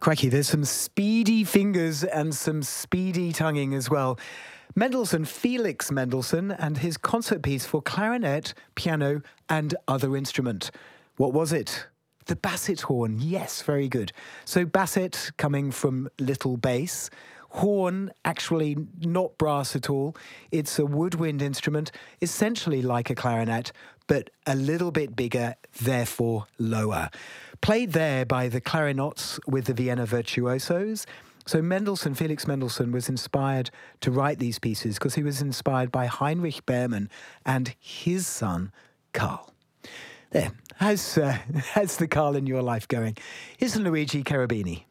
Crikey, there's some speedy fingers and some speedy tonguing as well. Mendelssohn, Felix Mendelssohn, and his concert piece for clarinet, piano, and other instrument. What was it? The basset horn. Yes, very good. So basset coming from little bass. Horn, actually not brass at all. It's a woodwind instrument, essentially like a clarinet, but a little bit bigger, therefore lower. Played there by the Clarinots with the Vienna Virtuosos. So Mendelssohn, Felix Mendelssohn, was inspired to write these pieces because he was inspired by Heinrich Behrmann and his son, Carl. There, how's the Carl in your life going? Here's Luigi Cherubini.